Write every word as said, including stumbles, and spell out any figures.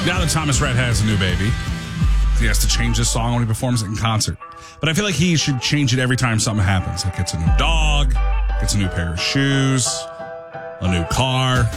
Now that Thomas Rhett has a new baby, he has to change this song when he performs it in concert. But I feel like he should change it every time something happens. Like gets a new dog, gets a new pair of shoes, a new car.